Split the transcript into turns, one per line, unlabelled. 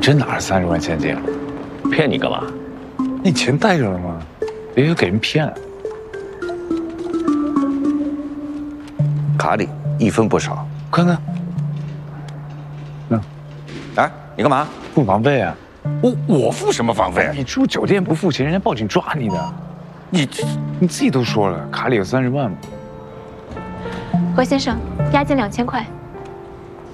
真拿了30万现金？
骗你干嘛？
你钱带着了吗？别给人骗了。
卡里1分不少。
看看，
哎，你干嘛？
付房费啊！
我付什么房费？
你住酒店不付钱，人家报警抓你的。你自己都说了，卡里有30万嘛。
何先生，押金2000块。